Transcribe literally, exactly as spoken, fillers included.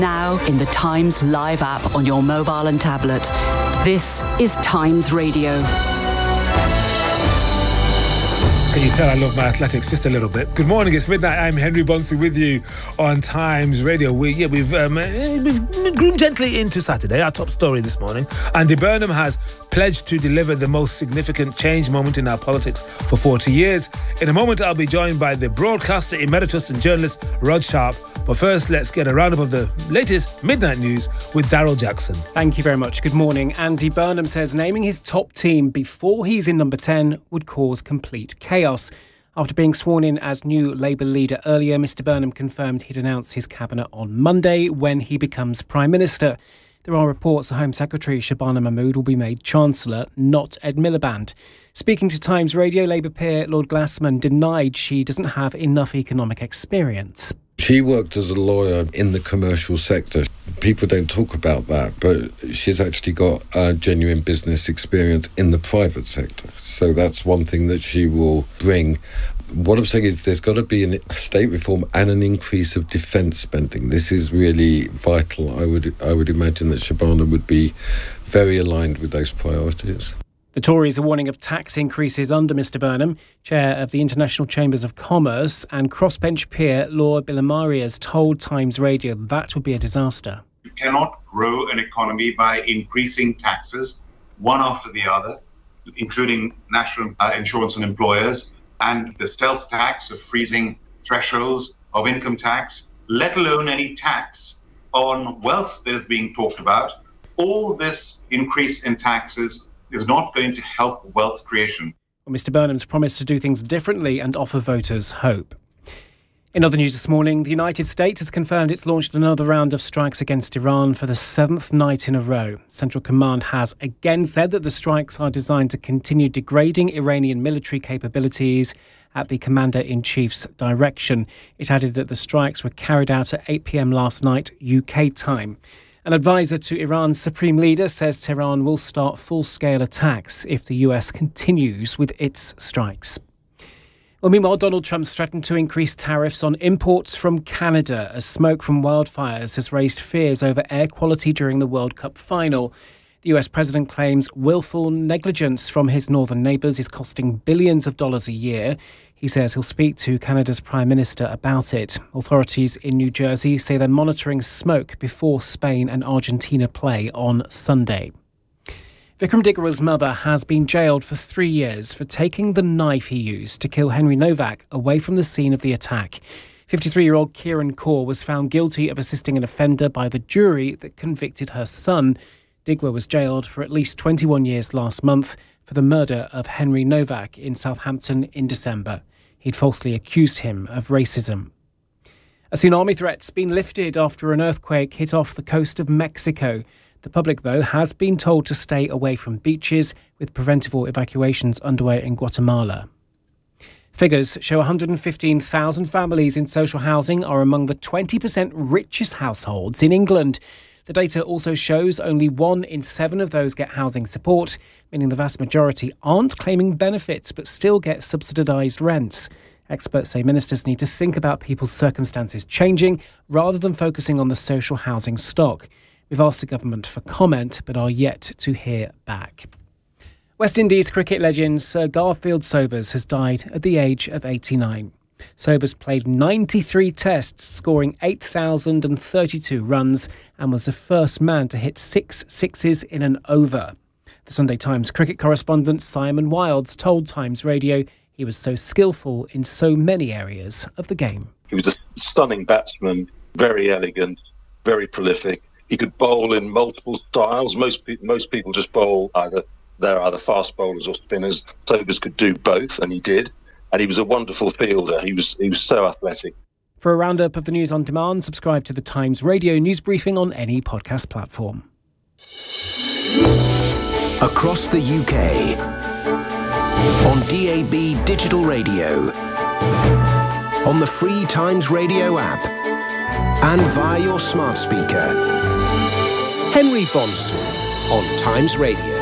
Now in the Times Live app on your mobile and tablet. This is Times Radio. Can you tell I love my athletics just a little bit? Good morning, it's midnight. I'm Henry Bunsey with you on Times Radio. We, yeah, we've, um, we've groomed gently into Saturday, our top story this morning. Andy Burnham has pledged to deliver the most significant change moment in our politics for forty years. In a moment, I'll be joined by the broadcaster, emeritus and journalist Rod Sharp. But first, let's get a roundup of the latest midnight news with Daryl Jackson. Thank you very much. Good morning. Andy Burnham says naming his top team before he's in number ten would cause complete chaos. After being sworn in as new Labour leader earlier, Mr Burnham confirmed he'd announce his cabinet on Monday when he becomes Prime Minister. There are reports the Home Secretary Shabana Mahmood will be made Chancellor, not Ed Miliband. Speaking to Times Radio, Labour peer Lord Glassman denied she doesn't have enough economic experience. She worked as a lawyer in the commercial sector. People don't talk about that, but she's actually got uh, genuine business experience in the private sector. So that's one thing that she will bring. What I'm saying is there's got to be a state reform and an increase of defence spending. This is really vital. I would I would imagine that Shabana would be very aligned with those priorities. The Tories are warning of tax increases under Mr Burnham. Chair of the International Chambers of Commerce and crossbench peer Lord Bilamaria has told Times Radio that would be a disaster. You cannot grow an economy by increasing taxes, one after the other, including national uh, insurance on employers, and the stealth tax of freezing thresholds of income tax, let alone any tax on wealth that is being talked about. All this increase in taxes is not going to help wealth creation. Well, Mr Burnham's promised to do things differently and offer voters hope. In other news this morning, the United States has confirmed it's launched another round of strikes against Iran for the seventh night in a row. Central Command has again said that the strikes are designed to continue degrading Iranian military capabilities at the Commander-in-Chief's direction. It added that the strikes were carried out at eight p.m. last night, U K time. An advisor to Iran's supreme leader says Tehran will start full-scale attacks if the U S continues with its strikes. Well, meanwhile, Donald Trump's threatened to increase tariffs on imports from Canada as smoke from wildfires has raised fears over air quality during the World Cup final. The U S president claims willful negligence from his northern neighbours is costing billions of dollars a year. He says he'll speak to Canada's Prime Minister about it. Authorities in New Jersey say they're monitoring smoke before Spain and Argentina play on Sunday. Vikram Digrawal's mother has been jailed for three years for taking the knife he used to kill Henry Novak away from the scene of the attack. fifty-three-year-old Kieran Kaur was found guilty of assisting an offender by the jury that convicted her son. Digwa was jailed for at least twenty-one years last month for the murder of Henry Novak in Southampton in December. He'd falsely accused him of racism. A tsunami threat's been lifted after an earthquake hit off the coast of Mexico. The public, though, has been told to stay away from beaches, with preventable evacuations underway in Guatemala. Figures show one hundred fifteen thousand families in social housing are among the twenty percent richest households in England. The data also shows only one in seven of those get housing support, meaning the vast majority aren't claiming benefits but still get subsidised rents. Experts say ministers need to think about people's circumstances changing rather than focusing on the social housing stock. We've asked the government for comment but are yet to hear back. West Indies cricket legend Sir Garfield Sobers has died at the age of eighty-nine. Sobers played ninety-three tests, scoring eight thousand thirty-two runs, and was the first man to hit six sixes in an over. The Sunday Times cricket correspondent Simon Wilds told Times Radio he was so skillful in so many areas of the game. He was a stunning batsman, very elegant, very prolific. He could bowl in multiple styles. Most, pe- most people just bowl either, they're either fast bowlers or spinners. Sobers could do both, and he did. And he was a wonderful fielder. He was he was so athletic. For a roundup of the news on demand, subscribe to the Times Radio news briefing on any podcast platform. Across the U K, on D A B digital radio, on the free Times Radio app, and via your smart speaker. Henry Bonson on Times Radio.